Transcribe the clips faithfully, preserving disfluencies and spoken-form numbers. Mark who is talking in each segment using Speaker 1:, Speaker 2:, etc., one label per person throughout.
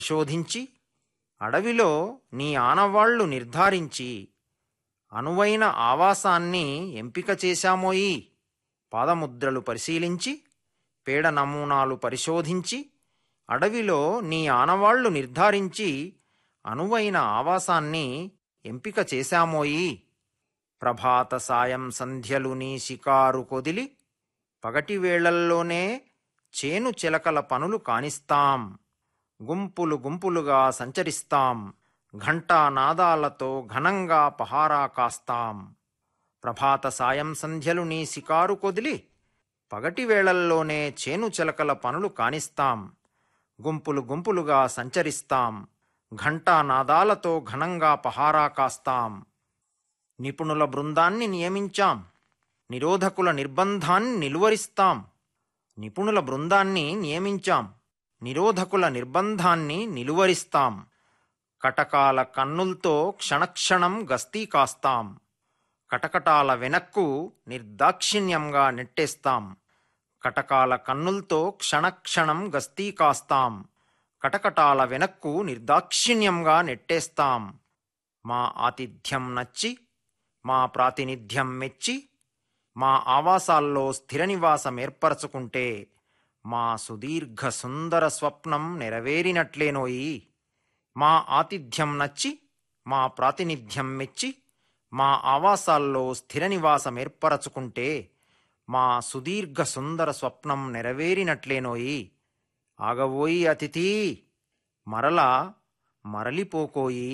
Speaker 1: శోధించి అడవిలో నీ ఆనవాళ్లు నిర్ధారించి అనువైన ఆవాసాన్ని ఎంపిక చేశామోయి. పాదముద్రలు పరిశీలించి పేడ నమూనాలు పరిశోధించి అడవిలో నీ ఆనవాళ్లు నిర్ధారించి అనువైన ఆవాసాన్ని ఎంపిక చేశామోయి. ప్రభాత సాయం సంధ్యలు నీ షికారు కొదిలి పగటి వేళల్లోనే చేను చిలకల పనులు కానిస్తాం. గుంపులు గుంపులుగా సంచరిస్తాం. ఘంటా నాదాలతో ఘనంగా పహారా కాస్తాం. ప్రభాత సాయం సంధ్యలు నీ షికారు కొదిలి పగటి వేళల్లోనే చేను చిలకల పనులు కానిస్తాం. గుంపులు గుంపులుగా సంచరిస్తాం. ఘంటా నాదాలతో ఘనంగా పహారా కాస్తాం. నిపుణుల బృందాన్ని నియమించాం. నిరోధకుల నిర్బంధాన్ని నిలువరిస్తాం. నిపుణుల బృందాన్ని నియమించాం. నిరోధకుల నిర్బంధాన్ని నిలువరిస్తాం. కటకాల కన్నుల్తో క్షణక్షణం గస్తీ కాస్తాం. కటకటాల వెనక్కు నిర్దాక్షిణ్యంగా నెట్టేస్తాం. కటకాల కన్నుల్తో క్షణక్షణం గస్తీ కాస్తాం. కటకటాల వెనక్కు నిర్దాక్షిణ్యంగా నెట్టేస్తాం. మా ఆతిథ్యం నచ్చి మా ప్రాతినిధ్యం మెచ్చి మా ఆవాసాల్లో స్థిర నివాసం ఏర్పరచుకుంటే మా సుదీర్ఘ సుందర స్వప్నం నెరవేరినట్లేనోయి. మా ఆతిథ్యం నచ్చి మా ప్రాతినిధ్యం మెచ్చి మా ఆవాసాల్లో స్థిర నివాసం ఏర్పరచుకుంటే మా సుదీర్ఘ సుందర స్వప్నం నెరవేరినట్లేనోయి. ఆగవోయి అతిథి మరలా మరలిపోకోయి.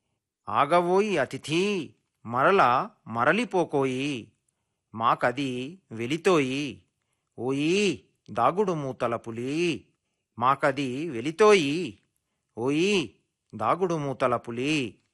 Speaker 1: ఆగవోయి అతిథి మరలా మరలిపోకోయి. మాకది వెలితోయి. ఓయి దాగుడు మూతల పులి. మాకది వెలితోయి. ఓయి దాగుడు మూతల పులి.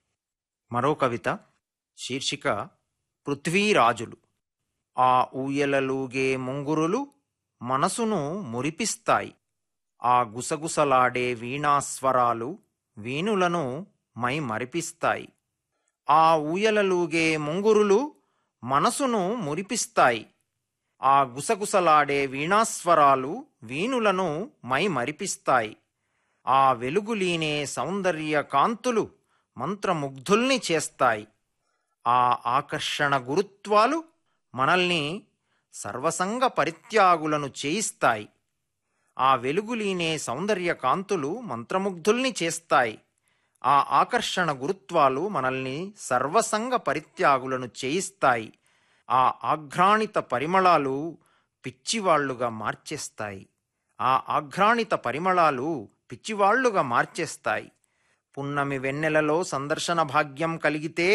Speaker 1: మరో కవిత శీర్షిక పృథ్వీరాజులు. ఆ ఊయలలూగే ముంగురులు మనసును మురిపిస్తాయి. ఆ గుసగుసలాడే వీణాస్వరాలు వీణులను మై మరిపిస్తాయి. ఆ ఊయలలూగే ముంగురులు మనసును మురిపిస్తాయి. ఆ గుసగుసలాడే వీణాస్వరాలు వీణులను మై మరిపిస్తాయి. ఆ వెలుగులీనే సౌందర్య కాంతులు మంత్రముగ్ధుల్ని చేస్తాయి. ఆ ఆకర్షణ గురుత్వాలు మనల్ని సర్వసంగ పరిత్యాగులను చేయిస్తాయి. ఆ వెలుగులీనే సౌందర్య కాంతులు మంత్రముగ్ధుల్ని చేస్తాయి. ఆ ఆకర్షణ గురుత్వాలు మనల్ని సర్వసంగ పరిత్యాగులను చేయిస్తాయి. ఆ ఆఘ్రాణిత పరిమళాలు పిచ్చివాళ్లుగా మార్చేస్తాయి. ఆ ఆఘ్రాణిత పరిమళాలు పిచ్చివాళ్లుగా మార్చేస్తాయి. పున్నమి వెన్నెలలో సందర్శన భాగ్యం కలిగితే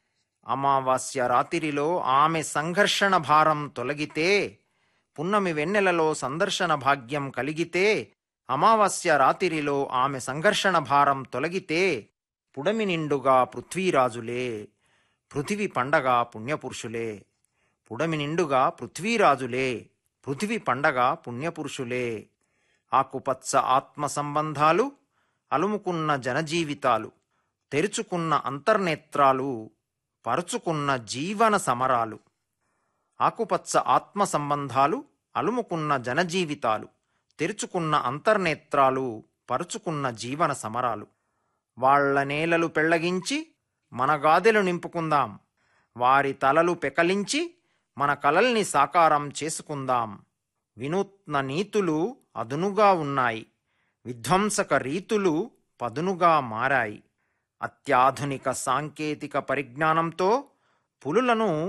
Speaker 1: అమావాస్య రాత్రిలో ఆమె సంఘర్షణ భారం తొలగితే పున్నమి వెన్నెలలో సందర్శన భాగ్యం కలిగితే అమావాస్య రాత్రిలో ఆమె సంఘర్షణ భారం తొలగితే పుడమి నిండుగా పృథ్వీరాజులే పృథివి పండగ పుణ్యపురుషులే. పుడమి నిండుగా పృథ్వీరాజులే పృథివి పండగ పుణ్యపురుషులే. ఆకుపచ్చ ఆత్మ సంబంధాలు అలుముకున్న జనజీవితాలు తెరుచుకున్న అంతర్నేత్రాలు పరుచుకున్న జీవన సమరాలు. ఆకుపచ్చ ఆత్మ సంబంధాలు అలుముకున్న జనజీవితాలు తెరుచుకున్న అంతర్నేత్రాలు పరుచుకున్న జీవన సమరాలు. వాళ్ల నేలలు పెళ్లగించి మన గాదెలు నింపుకుందాం. వారి తలలు పెకలించి మన కలల్ని సాకారం చేసుకుందాం. వినూత్న నీతులు అదునుగా ఉన్నాయి. విధ్వంసక రీతులు పదునుగా మారాయి. అత్యాధునిక సాంకేతిక పరిజ్ఞానంతో పులులను